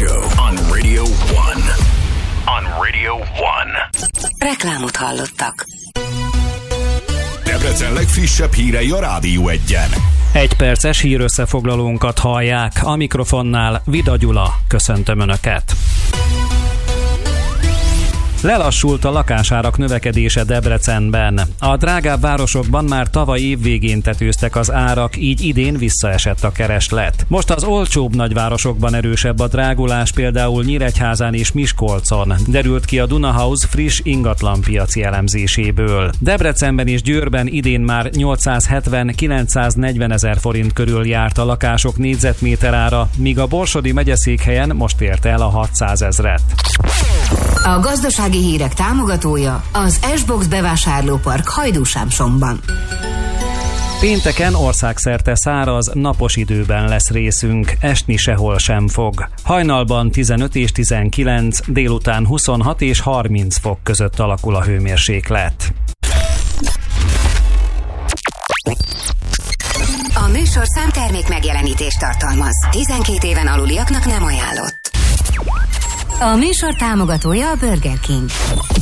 Show on Radio 1. On Radio 1. Reklámot hallottak. Debrecen legfrissebb hírei a Rádió 1-en. Egy perces hírösszefoglalónkat hallják. A mikrofonnál Vida Gyula. Köszöntöm Önöket. Lelassult a lakásárak növekedése Debrecenben. A drágább városokban már tavaly év végén tetőztek az árak, így idén visszaesett a kereslet. Most az olcsóbb nagyvárosokban erősebb a drágulás, például Nyíregyházán és Miskolcon, derült ki a Dunahouse friss ingatlanpiaci elemzéséből. Debrecenben és Győrben idén már 870-940 ezer forint körül járt a lakások négyzetméterára, míg a Borsodi megyeszékhelyen most érte el a 600 ezret. A gazdasági hírek támogatója az S-Box bevásárlópark Hajdúsámsomban. Pénteken országszerte száraz, napos időben lesz részünk, esni sehol sem fog. Hajnalban 15 és 19, délután 26 és 30 fok között alakul a hőmérséklet. A műsorszám termék megjelenítést tartalmaz. 12 éven aluliaknak nem ajánlott. A műsor támogatója a Burger King.